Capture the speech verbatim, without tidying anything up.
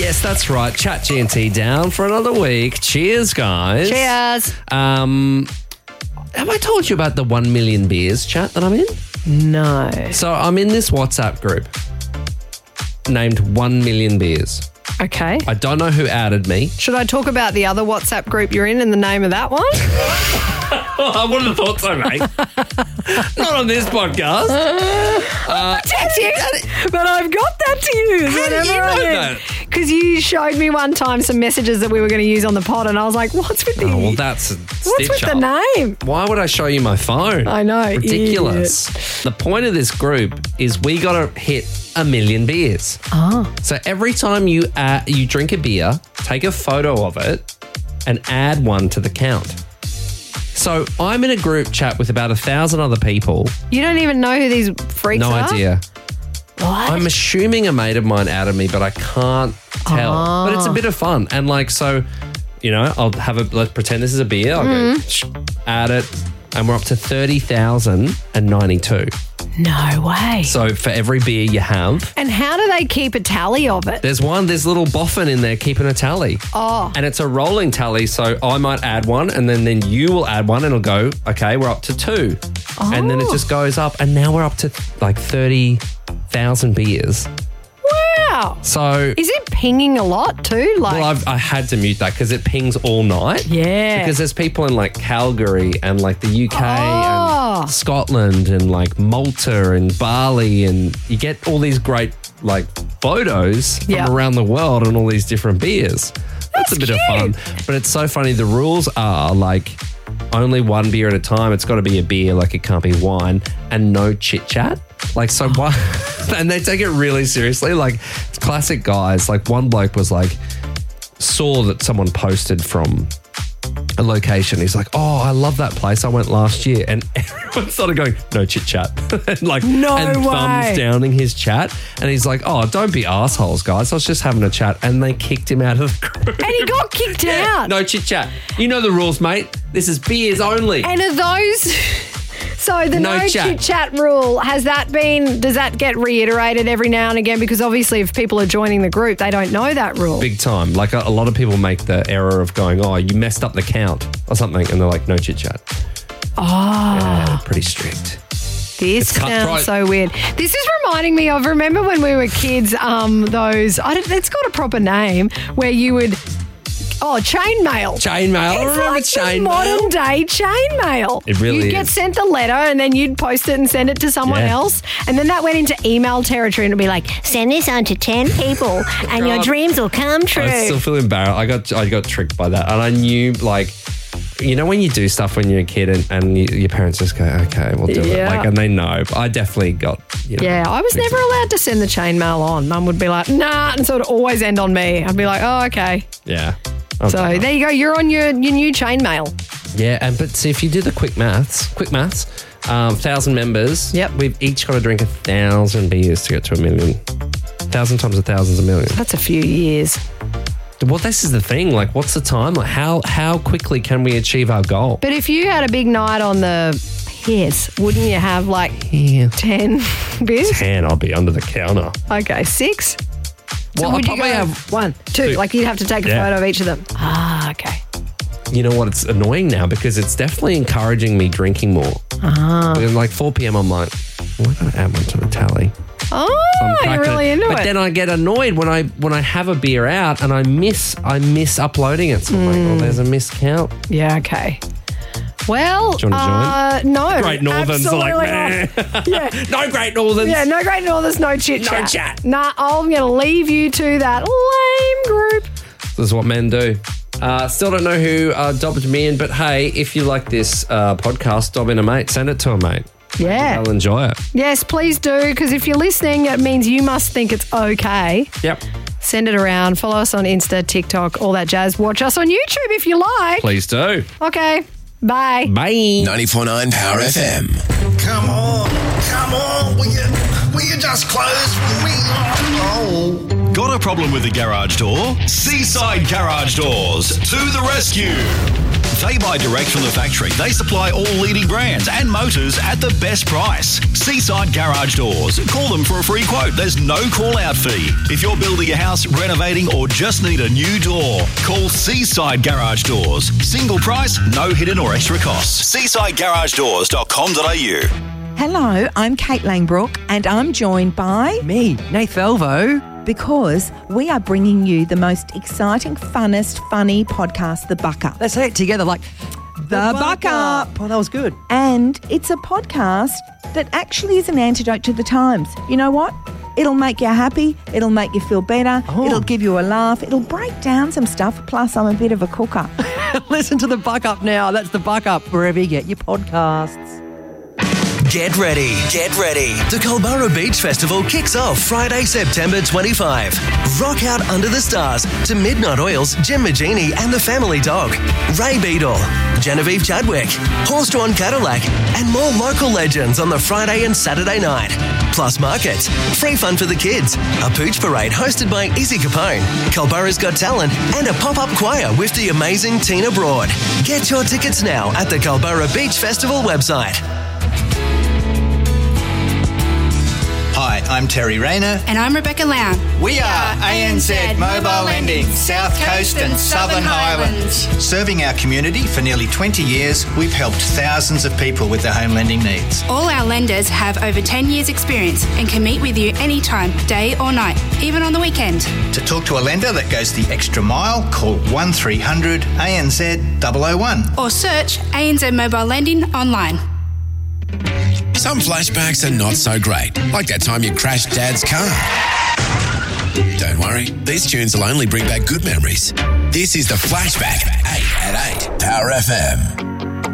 Yes, that's right. Chat G and T down for another week. Cheers, guys. Cheers. Um, have I told you about the one million beers chat that I'm in? No. So I'm in this WhatsApp group named one million beers. Okay. I don't know who added me. Should I talk about the other WhatsApp group you're in and the name of that one? I wouldn't have thought so, mate. Not on this podcast. Uh, Protect you, but I've got that to use. How do you know that? Because you showed me one time some messages that we were going to use on the pod, and I was like, "What's with the? Oh, well, that's a what's with stitch the up. name?" Why would I show you my phone? I know, Ridiculous. The point of this group is we got to hit a million beers. Oh. So every time you uh, you drink a beer, take a photo of it and add one to the count. So I'm in a group chat with about a thousand other people. You don't even know who these freaks No are? idea. What? I'm assuming a mate of mine added me, but I can't tell. Oh. But it's a bit of fun. And like, so, you know, I'll have a, let's pretend this is a beer. I'll Mm. go, shh, add it. And we're up to thirty thousand ninety-two. No way. So for every beer you have, And how do they keep a tally of it? there's one, there's a little boffin in there keeping a tally. Oh. And it's a rolling tally. So I might add one and then, then you will add one and it'll go, okay, we're up to two. And then it Oh. just goes up. And now we're up to like thirty thousand beers. Wow. So Is it pinging a lot too? Like, Well, I've, I had to mute that because it pings all night. Yeah. Because there's people in like Calgary and like the U K Oh. and Scotland and like Malta and Bali, and you get all these great like photos from Yeah. around the world and all these different beers. That's, That's a bit cute. of fun. But it's so funny. The rules are like only one beer at a time. It's got to be a beer, like it can't be wine, and no chit chat. Like, so one, and they take it really seriously. Like, it's classic guys. Like, one bloke was like, saw that someone posted from a location. He's like, oh, I love that place. I went last year. And everyone started going, no chit chat. and like, No and way. thumbs downing his chat. And he's like, oh, don't be assholes, guys. I was just having a chat. And they kicked him out of the group. and he got kicked out. No chit chat. You know the rules, mate. This is beers only. And are those... So the No no, chat. chit chat rule, has that been, does that get reiterated every now and again? Because obviously if people are joining the group, they don't know that rule. Big time. Like a, a lot of people make the error of going, oh, you messed up the count or something. And they're like, no chit chat. Oh, Yeah, pretty strict. this cutthroat. sounds so weird. This is reminding me of, remember when we were kids, um, those, I don't, it's got a proper name, where you would, oh, chainmail. Chainmail. I It's remember like the chainmail. modern day chainmail. It really You'd get is. sent the letter and then you'd post it and send it to someone Yeah. else. And then that went into email territory and it'd be like, send this on to ten people and your God. dreams will come true. I still feel embarrassed. I got I got tricked by that. And I knew, like, you know when you do stuff when you're a kid and, and you, your parents just go, okay, we'll do it. Yeah. Like, and they know. But I definitely got, you know. Yeah, I was mixed never up. allowed to send the chainmail on. Mum would be like, nah, and so it'd always end on me. I'd be like, oh, okay. Yeah. I've So done that. there you go. You're on your, your new chainmail. Yeah, and but see, if you do the quick maths, quick maths, um, thousand members. Yep. We've each got to drink a thousand beers to get to a million. Thousand times a thousand's a million. That's a few years. Well, this is the thing. Like, what's the time? Like, how how quickly can we achieve our goal? But if you had a big night on the piss, wouldn't you have like Yeah. ten beers? Ten, I'll be under the counter. Okay, six? Well, I would you probably go have. one, two? two. Like you'd have to take a Yeah. photo of each of them. Ah, okay. You know what? It's annoying now because it's definitely encouraging me drinking more. Ah. Because like four p.m. I'm like, well, I gotta add one to the tally. Oh, I'm you're cracking really it. into but it. then I get annoyed when I when I have a beer out and I miss I miss uploading it. So I'm like, Hmm. oh, there's a missed count. Yeah, okay. Well, Do you wanna uh, no. Great Northerns are like, absolutely nah. not. Yeah. No Great Northerns. Yeah, no Great Northern's, no chit No chat. chat. Nah, I'm going to leave you to that lame group. This is what men do. Uh, still don't know who uh, dobbed me in, but hey, if you like this uh, podcast, dob in a mate, send it to a mate. Yeah. They'll enjoy it. Yes, please do, because if you're listening, it means you must think it's okay. Yep. Send it around. Follow us on Insta, TikTok, all that jazz. Watch us on YouTube if you like. Please do. Okay. Bye. Bye. ninety-four point nine Power F M. Come on, come on, will you, will you just close for me? Oh. Got a problem with the garage door? Seaside Garage Doors to the rescue. They buy direct from the factory. They supply all leading brands and motors at the best price. Seaside Garage Doors. Call them for a free quote. There's no call-out fee. If you're building a house, renovating, or just need a new door, call Seaside Garage Doors. Single price, no hidden or extra costs. seaside garage doors dot com dot a u. Hello, I'm Kate Langbrook and I'm joined by... Me, Nath Velvo. Because we are bringing you the most exciting, funnest, funny podcast, The Buck Up. Let's say it together like... The, the Buck, Buck Up. Up. Oh, that was good. And it's a podcast that actually is an antidote to the times. You know what? It'll make you happy. It'll make you feel better. Oh. It'll give you a laugh. It'll break down some stuff. Plus, I'm a bit of a cooker. Listen to The Buck Up now. That's The Buck Up, wherever you get your podcasts. Get ready, get ready. The Culburra Beach Festival kicks off Friday, September twenty-fifth. Rock out under the stars to Midnight Oil's Jim Magini and the Family Dog, Ray Beadle, Genevieve Chadwick, Horse-Drawn Cadillac, and more local legends on the Friday and Saturday night. Plus markets, free fun for the kids, a pooch parade hosted by Izzy Capone, Culburra's Got Talent, and a pop-up choir with the amazing Tina Broad. Get your tickets now at the Culburra Beach Festival website. Hi, I'm Terry Rayner. And I'm Rebecca Lown. We are A N Z Mobile Lending, South Coast and Southern Highlands. Serving our community for nearly twenty years, we've helped thousands of people with their home lending needs. All our lenders have over ten years experience and can meet with you anytime, day or night, even on the weekend. To talk to a lender that goes the extra mile, call one three hundred A N Z double oh one. Or search A N Z Mobile Lending online. Some flashbacks are not so great, like that time you crashed Dad's car. Don't worry, these tunes will only bring back good memories. This is The Flashback, eight at eight, Power F M.